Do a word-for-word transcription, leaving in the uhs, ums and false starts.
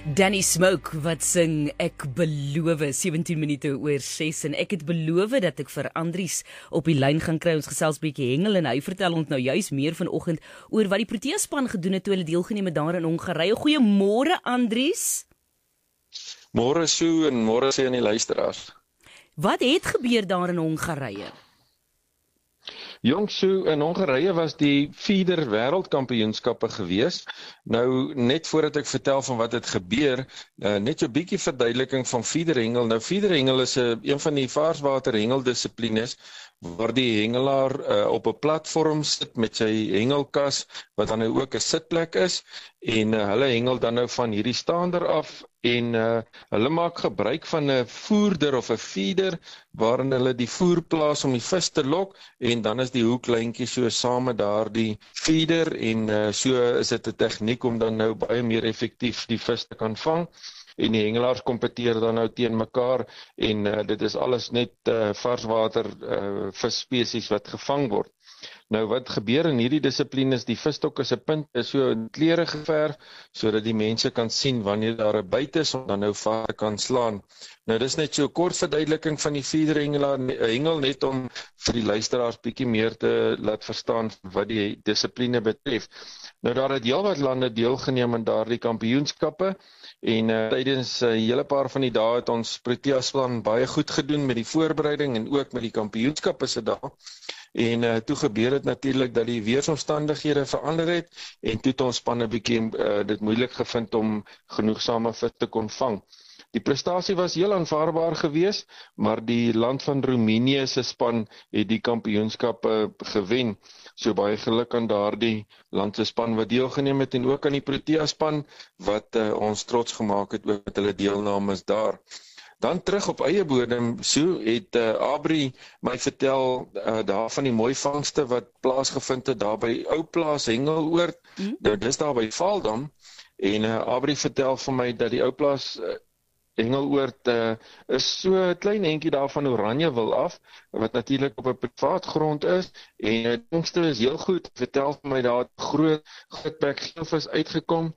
Danny Smoke wat sing Ek beloof, sewentien minute oor ses, en ek het beloof dat ek vir Andries op die lyn gaan kry. Ons gesels bietjie hengel en hy vertel ons nou juis meer vanoggend oor wat die Protea span gedoen het toe hulle deelgeneem het daar in Hongarye. Goeiemôre Andries. Môre Sue en môre sê aan die luisteraars. Wat het gebeur daar in Hongarye? Jong Sue, in Hongarye was die feeder wêreldkampioenskappe gewees. Nou net voordat ek vertel van wat het gebeur, uh, net so 'n bietjie verduideliking van feederhengel. Nou feederhengel is 'n een van die varswater hengeldissiplines waar die hengelaar uh, op 'n platform sit met sy hengelkas wat dan nou ook 'n sitplek is, en uh, hulle hengel dan nou van hierdie staander af en uh, hulle maak gebruik van 'n voerder of 'n feeder waarin hulle die voer plaas om die vis te lok, en dan is die hoeklyntjie so saam met daardie feeder, en uh, so is dit 'n tegniek om dan nou baie meer effektief die vis te kan vang. En die hengelaars kompeteer dan nou teen mekaar, en uh, dit is alles net uh, varswater uh, visspesies wat gevang word. Nou wat gebeur in hierdie dissipline is die visstokke se punt is so in klere geverf sodat die mense kan sien wanneer daar 'n byt is om dan nou vas kan slaan. Nou dis net so 'n kort verduideliking van die feederhengelaar hengel, net om vir die luisteraars bietjie meer te laat verstaan wat die dissipline betref. Nou daar het heelwat lande deelgeneem aan daardie kampioenskappe, en uh, tydens 'n uh, hele paar van die dae het ons Protea span baie goed gedoen met die voorbereiding en ook met die kampioenskappe se dae. En uh, toe gebeur het natuurlik dat die weeromstandighede verander het, en toe het ons span 'n bietjie uh, dit moeilik gevind om genoegsame vis te kon vang. Die prestasie was heel aanvaarbaar geweest, maar die land van Roemenië se span het die kampioenskappe gewen. So baie geluk aan daardie land se span wat deelgeneem het, en ook aan die Protea span wat uh, ons trots gemaak het ook met hulle deelname is daar. Dan terug op eie bodem, so het uh, Abri my vertel uh, daar van die mooi vangste wat plaasgevind het daar by Ou Plaas Hengeloord. Mm. Nou dis daar by Vaaldam, en uh, Abri vertel vir my dat die Ou Plaas uh, Hengeloord uh, is so 'n klein entjie daar van Oranjewil af, wat natuurlik op 'n privaat grond is, en die vangste is heel goed. Vertel vir my daar het groot grootbek geelvis uitgekom,